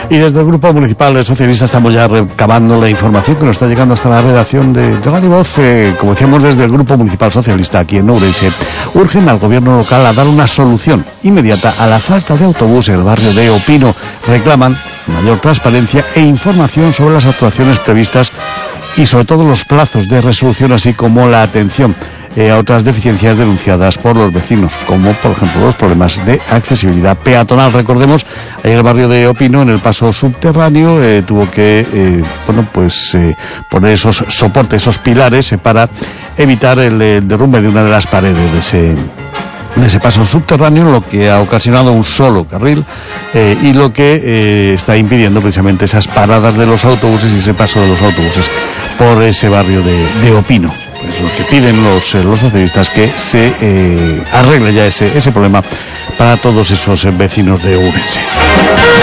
Y desde el Grupo Municipal Socialista estamos ya recabando la información que nos está llegando hasta la redacción de Radio Voz. Como decíamos, desde el Grupo Municipal Socialista aquí en Ourense, urgen al gobierno local a dar una solución inmediata a la falta de autobús en el barrio de Opino. Reclaman mayor transparencia e información sobre las actuaciones previstas y sobre todo los plazos de resolución, así como la atención a otras deficiencias denunciadas por los vecinos, como por ejemplo los problemas de accesibilidad peatonal. Recordemos, ayer el barrio de Opino, en el paso subterráneo, tuvo que poner esos soportes, esos pilares, para evitar el derrumbe de una de las paredes de ese paso subterráneo, lo que ha ocasionado un solo carril y lo que está impidiendo precisamente esas paradas de los autobuses y ese paso de los autobuses por ese barrio de Opino. Es lo que piden los socialistas, que se arregle ya ese problema para todos esos vecinos de Ourense.